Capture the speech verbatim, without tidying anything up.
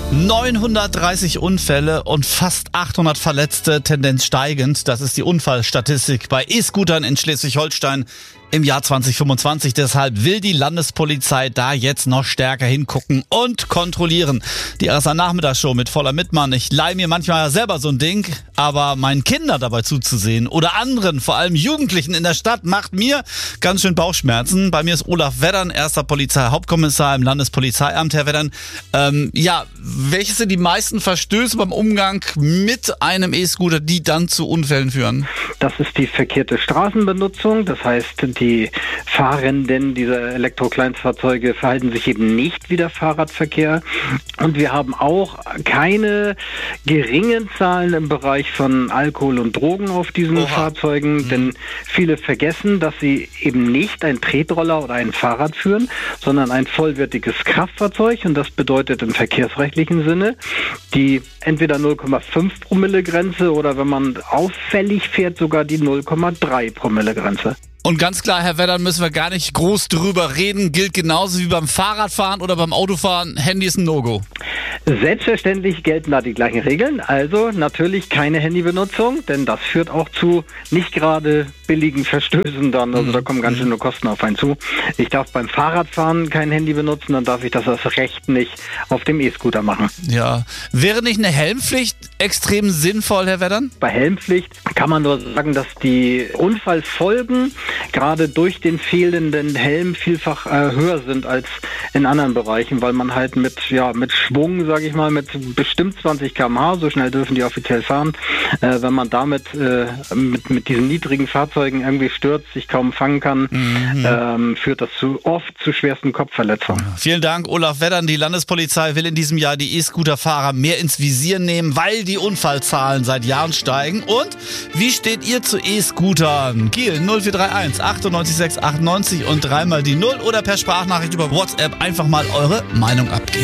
neunhundertdreißig Unfälle und fast achthundert Verletzte, Tendenz steigend. Das ist die Unfallstatistik bei E-Scootern in Schleswig-Holstein im Jahr zwanzig fünfundzwanzig. Deshalb will die Landespolizei da jetzt noch stärker hingucken und kontrollieren. Die R S A-Nachmittagsshow mit Voller Mittmann. Ich leihe mir manchmal selber so ein Ding, aber meinen Kindern dabei zuzusehen oder anderen, vor allem Jugendlichen in der Stadt, macht mir ganz schön Bauchschmerzen. Bei mir ist Olaf Weddern, erster Polizeihauptkommissar im Landespolizeiamt. Herr Weddern, ähm, ja, welches sind die meisten Verstöße beim Umgang mit einem E-Scooter, die dann zu Unfällen führen? Das ist die verkehrte Straßenbenutzung. Das heißt, die Fahrenden dieser Elektrokleinstfahrzeuge verhalten sich eben nicht wie der Fahrradverkehr. Und wir haben auch keine geringen Zahlen im Bereich von Alkohol und Drogen auf diesen Oha. Fahrzeugen, mhm. denn viele vergessen, dass sie eben nicht ein Tretroller oder ein Fahrrad führen, sondern ein vollwertiges Kraftfahrzeug. Und das bedeutet im verkehrsrechtlichen Sinne die entweder null Komma fünf Promille Grenze oder wenn man auffällig fährt, sogar die null Komma drei Promille Grenze. Und ganz klar, Herr Weddern, müssen wir gar nicht groß drüber reden. Gilt genauso wie beim Fahrradfahren oder beim Autofahren. Handy ist ein No-Go. Selbstverständlich gelten da die gleichen Regeln. Also natürlich keine Handybenutzung, denn das führt auch zu nicht gerade billigen Verstößen dann. Also da kommen ganz schöne Kosten auf einen zu. Ich darf beim Fahrradfahren kein Handy benutzen, dann darf ich das erst recht nicht auf dem E-Scooter machen. Ja. Wäre nicht eine Helmpflicht extrem sinnvoll, Herr Weddern? Bei Helmpflicht kann man nur sagen, dass die Unfallfolgen gerade durch den fehlenden Helm vielfach äh, höher sind als in anderen Bereichen, weil man halt mit ja mit Schwung, sage ich mal, mit bestimmt zwanzig Kilometer pro Stunde, so schnell dürfen die offiziell fahren, äh, wenn man damit äh, mit, mit diesen niedrigen Fahrzeugen irgendwie stürzt, sich kaum fangen kann, mhm. ähm, führt das zu oft zu schwersten Kopfverletzungen. Vielen Dank, Olaf Weddern. Die Landespolizei will in diesem Jahr die E-Scooter-Fahrer mehr ins Visier nehmen, weil die Unfallzahlen seit Jahren steigen. Und wie steht ihr zu E-Scootern? Kiel null vier drei eins achtundneunzig sechs achtundneunzig und dreimal die Null oder per Sprachnachricht über WhatsApp einfach mal eure Meinung abgeben.